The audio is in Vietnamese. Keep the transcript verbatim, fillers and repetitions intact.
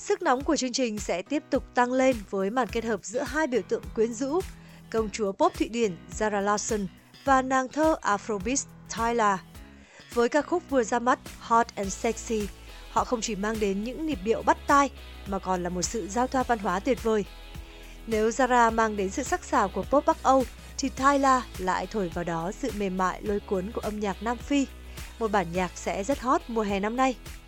Sức nóng của chương trình sẽ tiếp tục tăng lên với màn kết hợp giữa hai biểu tượng quyến rũ, công chúa pop Thụy Điển Zara Larsson và nàng thơ Afrobeat Tyla. Với ca khúc vừa ra mắt Hot and Sexy, họ không chỉ mang đến những nhịp điệu bắt tai mà còn là một sự giao thoa văn hóa tuyệt vời. Nếu Zara mang đến sự sắc sảo của pop Bắc Âu, thì Tyla lại thổi vào đó sự mềm mại lôi cuốn của âm nhạc Nam Phi, một bản nhạc sẽ rất hot mùa hè năm nay.